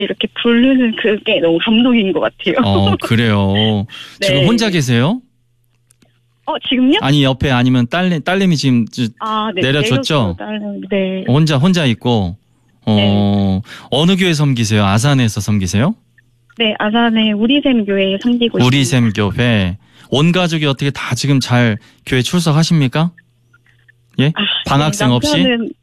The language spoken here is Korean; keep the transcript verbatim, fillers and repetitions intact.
이렇게 부르는 그게 너무 감동인 것 같아요. 어, 그래요. 네. 지금 혼자 계세요? 어, 지금요? 아니, 옆에 아니면 딸내, 딸내미 지금 아, 네. 내려줬죠? 딸내미, 네. 혼자, 혼자 있고, 어, 네. 어느 교회 섬기세요? 아산에서 섬기세요? 네, 아산의 우리샘 교회에 섬기고 있습니다. 우리샘 교회. 온 가족이 어떻게 다 지금 잘 교회 출석하십니까? 예? 아, 방학생 네, 없이? 남편은